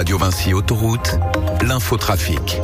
Radio Vinci Autoroute, l'infotrafic.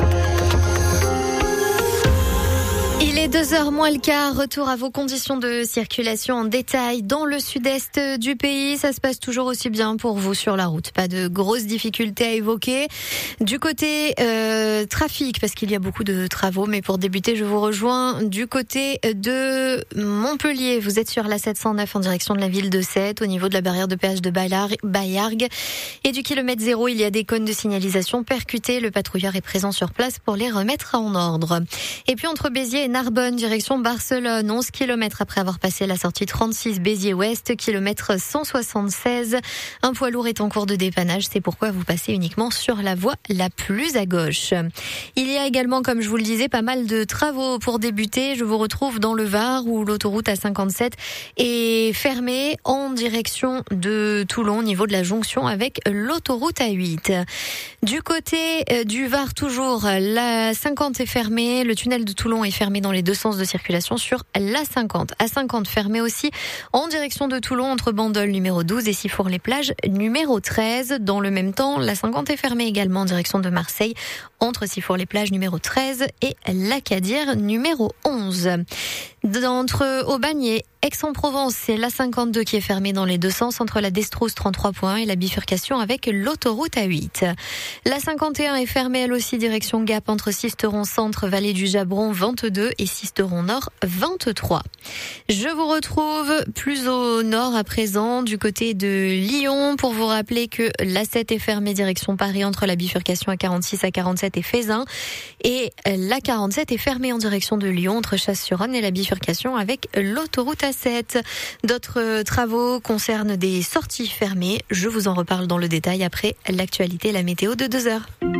Il est 2h moins le quart, retour à vos conditions de circulation en détail dans le sud-est du pays. Ça se passe toujours aussi bien pour vous sur la route. Pas de grosses difficultés à évoquer. Du côté trafic, parce qu'il y a beaucoup de travaux, mais pour débuter, je vous rejoins du côté de Montpellier. Vous êtes sur la 709 en direction de la ville de Sète, au niveau de la barrière de péage de Baillargues. Et du kilomètre 0, il y a des cônes de signalisation percutés. Le patrouilleur est présent sur place pour les remettre en ordre. Et puis entre Béziers et Narbonne, direction Barcelone, 11 km après avoir passé la sortie 36 Béziers-Ouest, kilomètre 176. Un poids lourd est en cours de dépannage, c'est pourquoi vous passez uniquement sur la voie la plus à gauche. Il y a également, comme je vous le disais, pas mal de travaux pour débuter. Je vous retrouve dans le Var où l'autoroute A57 est fermée en direction de Toulon, au niveau de la jonction avec l'autoroute A8. Du côté du Var toujours, la 50 est fermée, le tunnel de Toulon est fermé dans les deux sens de circulation sur la 50. A50 fermé aussi en direction de Toulon entre Bandol numéro 12 et Sifour-les-Plages numéro 13. Dans le même temps, la 50 est fermée également en direction de Marseille entre Sifour-les-Plages numéro 13 et l'Acadière numéro 11. D'entre Aubagne et Aix-en-Provence, c'est la 52 qui est fermée dans les deux sens entre la Destrousse 33 points et la bifurcation avec l'autoroute A8. La 51 est fermée elle aussi direction Gap entre Sisteron Centre, Vallée du Jabron 22 et Sisteron Nord 23. Je vous retrouve plus au nord à présent du côté de Lyon pour vous rappeler que la 7 est fermée direction Paris entre la bifurcation A46 à 47 et Fézin et la 47 est fermée en direction de Lyon entre Chasse-sur-Rhône et la bifurcation avec l'autoroute A7. D'autres travaux concernent des sorties fermées. Je vous en reparle dans le détail après l'actualité et la météo de 2h.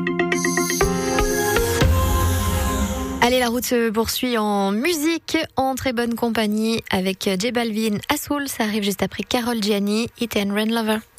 Allez, la route se poursuit en musique, en très bonne compagnie avec J Balvin, Assoul. Ça arrive juste après Carol Gianni, Hit and Run Lover.